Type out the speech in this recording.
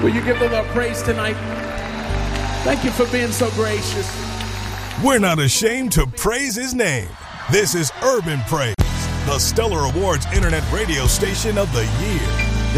Will you give the Lord praise tonight? Thank you for being so gracious. We're not ashamed to praise his name. This is Urban Praise, the Stellar Awards Internet radio station of the year.